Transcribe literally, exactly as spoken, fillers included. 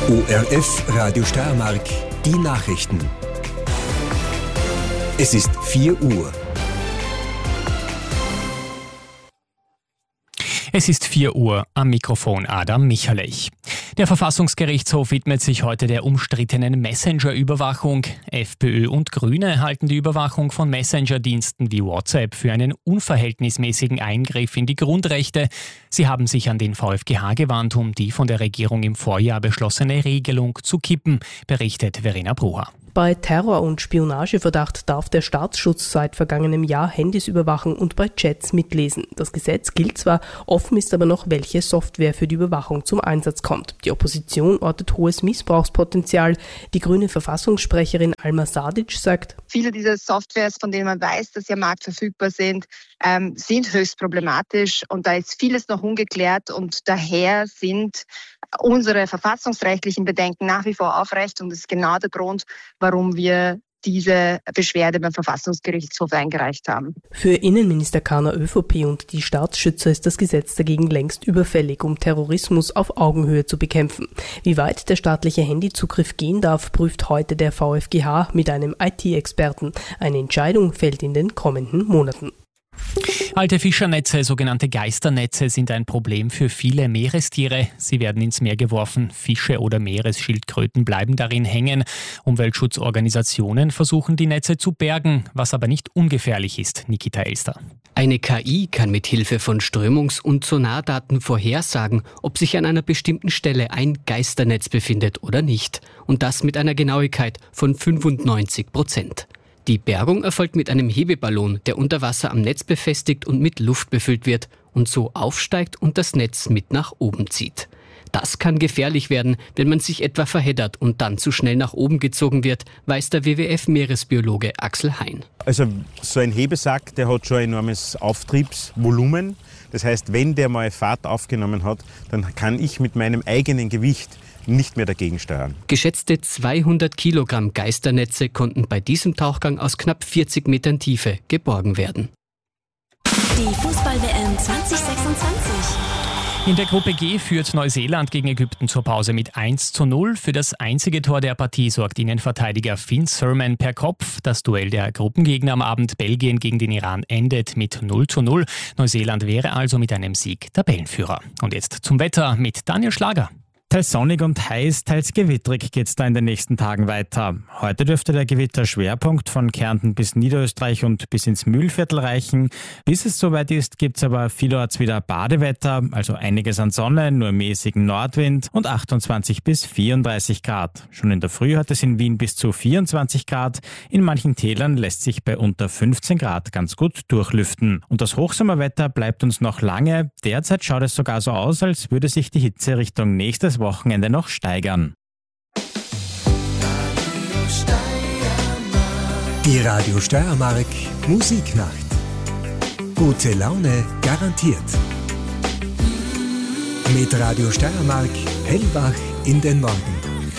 O R F Radio Steiermark, die Nachrichten. Es ist vier Uhr. Es ist vier Uhr, am Mikrofon Adam Michalech. Der Verfassungsgerichtshof widmet sich heute der umstrittenen Messenger-Überwachung. FPÖ und Grüne halten die Überwachung von Messenger-Diensten wie WhatsApp für einen unverhältnismäßigen Eingriff in die Grundrechte. Sie haben sich an den V f G H gewandt, um die von der Regierung im Vorjahr beschlossene Regelung zu kippen, berichtet Verena Brucher. Bei Terror- und Spionageverdacht darf der Staatsschutz seit vergangenem Jahr Handys überwachen und bei Chats mitlesen. Das Gesetz gilt zwar, offen ist aber noch, welche Software für die Überwachung zum Einsatz kommt. Die Opposition ortet hohes Missbrauchspotenzial. Die grüne Verfassungssprecherin Alma Sadic sagt: Viele dieser Softwares, von denen man weiß, dass sie am Markt verfügbar sind, ähm, sind höchst problematisch und da ist vieles noch ungeklärt und daher sind unsere verfassungsrechtlichen Bedenken nach wie vor aufrecht und das ist genau der Grund, warum wir diese Beschwerde beim Verfassungsgerichtshof eingereicht haben. Für Innenminister Karner ÖVP und die Staatsschützer ist das Gesetz dagegen längst überfällig, um Terrorismus auf Augenhöhe zu bekämpfen. Wie weit der staatliche Handyzugriff gehen darf, prüft heute der V f G H mit einem I T-Experten. Eine Entscheidung fällt in den kommenden Monaten. Alte Fischernetze, sogenannte Geisternetze, sind ein Problem für viele Meerestiere. Sie werden ins Meer geworfen, Fische oder Meeresschildkröten bleiben darin hängen. Umweltschutzorganisationen versuchen, die Netze zu bergen, was aber nicht ungefährlich ist. Nikita Elster. Eine K I kann mit Hilfe von Strömungs- und Sonardaten vorhersagen, ob sich an einer bestimmten Stelle ein Geisternetz befindet oder nicht. Und das mit einer Genauigkeit von fünfundneunzig Prozent. Die Bergung erfolgt mit einem Hebeballon, der unter Wasser am Netz befestigt und mit Luft befüllt wird und so aufsteigt und das Netz mit nach oben zieht. Das kann gefährlich werden, wenn man sich etwa verheddert und dann zu schnell nach oben gezogen wird, weiß der W W F-Meeresbiologe Axel Hein. Also so ein Hebesack, der hat schon ein enormes Auftriebsvolumen. Das heißt, wenn der mal Fahrt aufgenommen hat, dann kann ich mit meinem eigenen Gewicht nicht mehr dagegen steuern. Geschätzte zweihundert Kilogramm Geisternetze konnten bei diesem Tauchgang aus knapp vierzig Metern Tiefe geborgen werden. Die Fußball-W M zwanzig sechsundzwanzig. In der Gruppe G führt Neuseeland gegen Ägypten zur Pause mit eins zu null. Für das einzige Tor der Partie sorgt Innenverteidiger Finn Surman per Kopf. Das Duell der Gruppengegner am Abend Belgien gegen den Iran endet mit null zu null. Neuseeland wäre also mit einem Sieg Tabellenführer. Und jetzt zum Wetter mit Daniel Schlager. Teils sonnig und heiß, teils gewittrig geht's da in den nächsten Tagen weiter. Heute dürfte der Gewitterschwerpunkt von Kärnten bis Niederösterreich und bis ins Mühlviertel reichen. Bis es soweit ist, gibt's aber vielorts wieder Badewetter, also einiges an Sonne, nur mäßigen Nordwind und achtundzwanzig bis vierunddreißig Grad. Schon in der Früh hat es in Wien bis zu vierundzwanzig Grad. In manchen Tälern lässt sich bei unter fünfzehn Grad ganz gut durchlüften. Und das Hochsommerwetter bleibt uns noch lange. Derzeit schaut es sogar so aus, als würde sich die Hitze Richtung nächstes Wochenende noch steigern. Die Radio Steiermark Musiknacht. Gute Laune garantiert. Mit Radio Steiermark hellwach in den Morgen.